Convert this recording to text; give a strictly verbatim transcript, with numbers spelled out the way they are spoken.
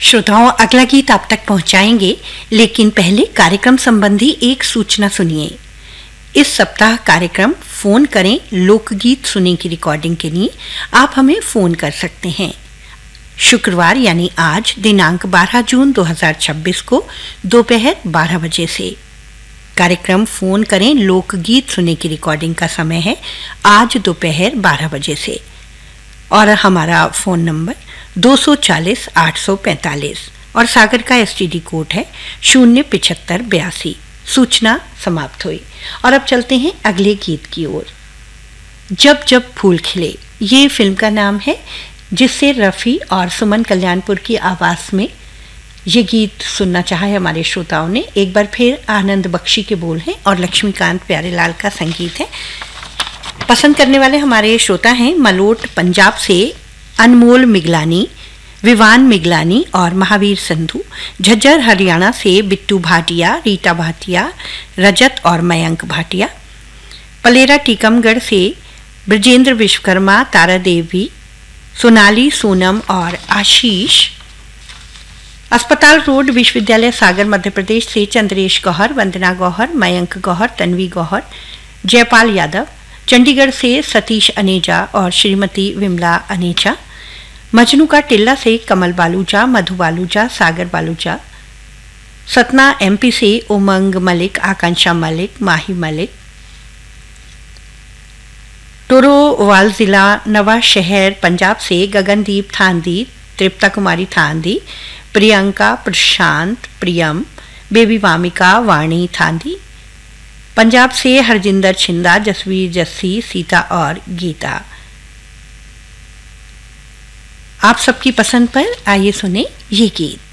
श्रोताओं, अगला गीत आप तक पहुंचाएंगे, लेकिन पहले कार्यक्रम संबंधी एक सूचना सुनिए। इस सप्ताह कार्यक्रम फोन करें लोकगीत सुने की रिकॉर्डिंग के लिए आप हमें फोन कर सकते हैं। शुक्रवार यानी आज दिनांक बारह जून दो हज़ार छब्बीस को दोपहर बारह बजे से। कार्यक्रम फोन करें लोकगीत सुने की रिकॉर्डिंग का समय है आज दोपहर बारह बजे से और हमारा फ़ोन नंबर दो सौ चालीस आठ सौ पैंतालीस और सागर का एसटीडी कोड है शून्य पिछहत्तर बयासी। सूचना समाप्त हुई और अब चलते हैं अगले गीत की ओर। जब जब फूल खिले, ये फिल्म का नाम है, जिससे रफ़ी और सुमन कल्याणपुर की आवाज़ में ये गीत सुनना चाहा है हमारे श्रोताओं ने। एक बार फिर आनंद बख्शी के बोल हैं और लक्ष्मीकांत प्यारेलाल का संगीत है। पसंद करने वाले हमारे श्रोता हैं मलोट पंजाब से अनमोल मिगलानी, विवान मिगलानी और महावीर संधू। झज्जर हरियाणा से बिट्टू भाटिया, रीता भाटिया, रजत और मयंक भाटिया। पलेरा टीकमगढ़ से ब्रजेंद्र विश्वकर्मा, तारा देवी, सोनाली, सोनम और आशीष। अस्पताल रोड विश्वविद्यालय सागर मध्य प्रदेश से चंद्रेश गौहर, वंदना गौहर, मयंक गौहर, तन्वी गौहर, जयपाल यादव। चंडीगढ़ से सतीश अनेजा और श्रीमती विमला अनेजा। मजनू का टिल्ला से कमल बालूजा, मधु बालूजा, सागर बालूजा। सतना एमपी से उमंग मलिक, आकांक्षा मलिक, माही मलिक। टोरोवाल जिला नवा शहर पंजाब से गगनदीप थांदी, तृप्ता कुमारी थांदी, प्रियंका, प्रशांत, प्रियम, बेबी वामिका, वाणी थांदी। पंजाब से हरजिंदर छिंदा, जसवीर जस्सी, सीता और गीता। आप सबकी पसंद पर आइए सुने ये गीत।